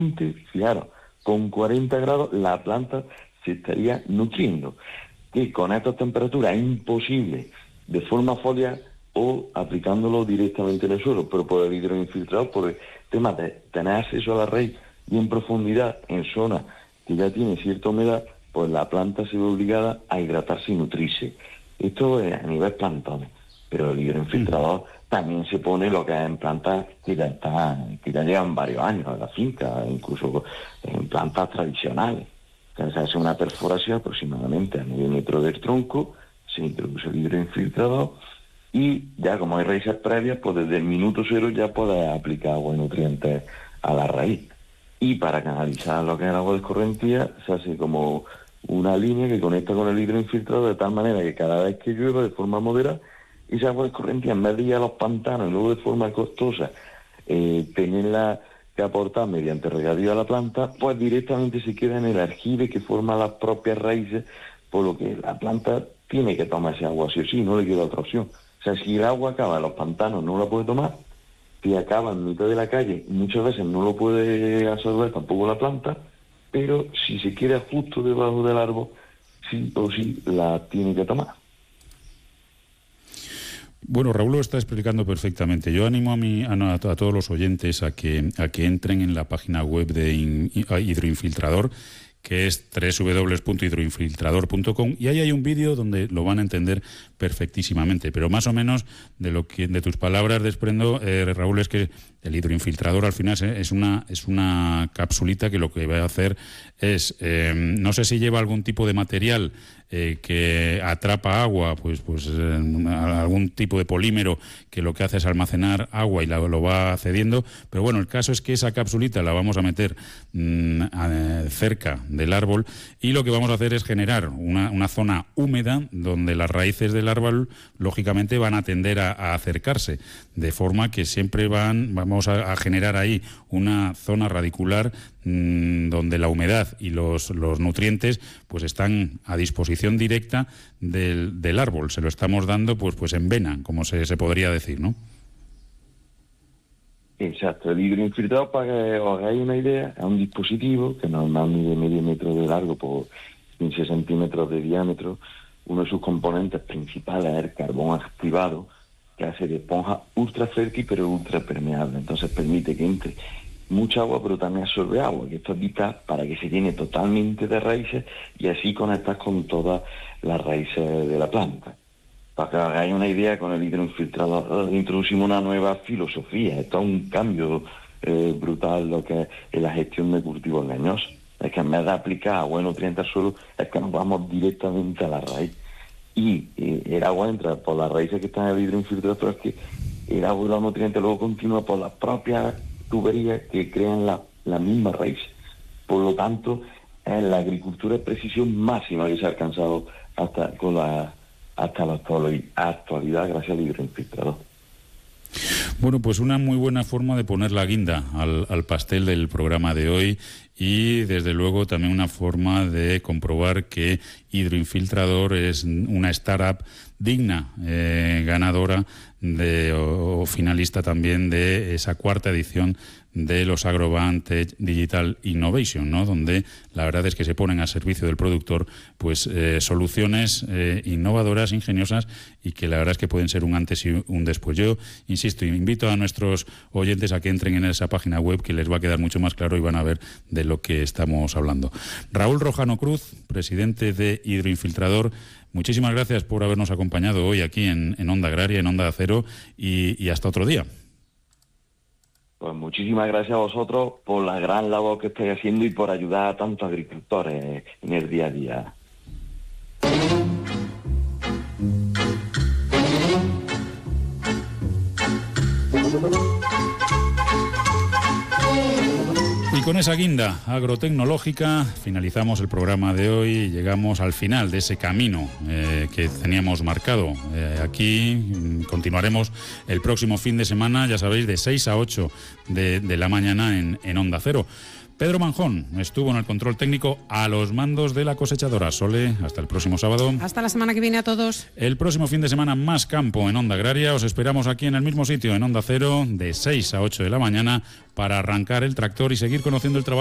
Fijaros, con 40 grados la planta se estaría nutriendo. Que con estas temperaturas es imposible de forma foliar o aplicándolo directamente en el suelo, pero por el hidroinfiltrador, por el tema de tener acceso a la raíz y en profundidad en zonas que ya tiene cierta humedad, pues la planta se ve obligada a hidratarse y nutrirse. Esto es a nivel plantones, pero el hidroinfiltrador también se pone lo que es en plantas que ya llevan varios años en la finca, incluso en plantas tradicionales. Entonces se hace una perforación aproximadamente a medio metro del tronco, se introduce el hidroinfiltrador y ya como hay raíces previas, pues desde el minuto cero ya puedes aplicar agua y nutrientes a la raíz. Y para canalizar lo que es el agua de escorrentía se hace como una línea que conecta con el hidroinfiltrador de tal manera que cada vez que llueva de forma moderada, esa agua de escorrentía en vez de ir a los pantanos y luego de forma costosa tenerla que aportar mediante regadío a la planta, pues directamente se queda en el aljibe que forma las propias raíces, por lo que la planta tiene que tomar ese agua sí o sí, no le queda otra opción. O sea, si el agua acaba en los pantanos no la puede tomar, si acaba en mitad de la calle muchas veces no lo puede absorber tampoco la planta, pero si se queda justo debajo del árbol, sí o sí la tiene que tomar. Bueno, Raúl lo está explicando perfectamente. Yo animo a todos los oyentes a que entren en la página web de Hidroinfiltrador, que es www.hidroinfiltrador.com, y ahí hay un vídeo donde lo van a entender perfectísimamente. Pero más o menos de lo que de tus palabras desprendo, Raúl, es que el hidroinfiltrador al final es una capsulita que lo que va a hacer es, no sé si lleva algún tipo de material que atrapa agua, pues algún tipo de polímero que lo que hace es almacenar agua y lo va cediendo, pero bueno, el caso es que esa capsulita la vamos a meter cerca del árbol y lo que vamos a hacer es generar una zona húmeda donde las raíces del árbol lógicamente van a tender a acercarse, de forma que siempre vamos a generar ahí una zona radicular donde la humedad y los nutrientes pues están a disposición directa del árbol. Se lo estamos dando pues en vena, como se podría decir, ¿no? Exacto, el hidroinfiltrador, para que os hagáis una idea, es un dispositivo que normal mide medio metro de largo por 15 centímetros de diámetro. Uno de sus componentes principales es el carbón activado, que hace de esponja ultra fértil pero ultra permeable. Entonces permite que entre mucha agua, pero también absorbe agua, que esto es vital para que se llene totalmente de raíces y así conectas con todas las raíces de la planta. Para que hagáis una idea, con el hidroinfiltrador introducimos una nueva filosofía. Esto es un cambio brutal lo que es la gestión de cultivos leñosos. Es que en vez de aplicar agua y nutrientes al suelo, es que nos vamos directamente a la raíz. Y el agua entra por las raíces que están en el hidroinfiltrador, pero es que el agua y los nutrientes luego continúa por las propias tuberías que crean la misma raíz. Por lo tanto, es la agricultura de precisión máxima que se ha alcanzado hasta la actualidad gracias al hidroinfiltrador. Bueno, pues una muy buena forma de poner la guinda al pastel del programa de hoy y desde luego también una forma de comprobar que Hidroinfiltrador es una startup digna, ganadora o finalista también de esa cuarta edición de los Agrobant Tech Digital Innovation, ¿no? Donde la verdad es que se ponen a servicio del productor pues soluciones innovadoras, ingeniosas y que la verdad es que pueden ser un antes y un después. Yo insisto, invito a nuestros oyentes a que entren en esa página web, que les va a quedar mucho más claro y van a ver de lo que estamos hablando. Raúl Rojano Cruz, presidente de Hidroinfiltrador, muchísimas gracias por habernos acompañado hoy aquí en Onda Agraria, en Onda Cero, y hasta otro día. Pues muchísimas gracias a vosotros por la gran labor que estáis haciendo y por ayudar a tantos agricultores en el día a día. Y con esa guinda agrotecnológica finalizamos el programa de hoy y llegamos al final de ese camino que teníamos marcado. Aquí continuaremos el próximo fin de semana, ya sabéis, de 6 a 8 de la mañana en Onda Cero. Pedro Manjón estuvo en el control técnico a los mandos de la cosechadora. Sole, hasta el próximo sábado. Hasta la semana que viene a todos. El próximo fin de semana más campo en Onda Agraria. Os esperamos aquí en el mismo sitio, en Onda Cero, de 6 a 8 de la mañana, para arrancar el tractor y seguir conociendo el trabajo